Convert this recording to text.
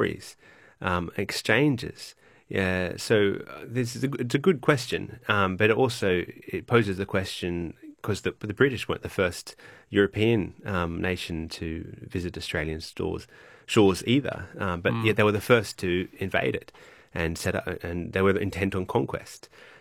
stories, exchanges. Yeah, so it's a good question, but it poses the question because the British weren't the first European nation to visit Australian shores either, but yet they were the first to invade it and set up, and they were intent on conquest.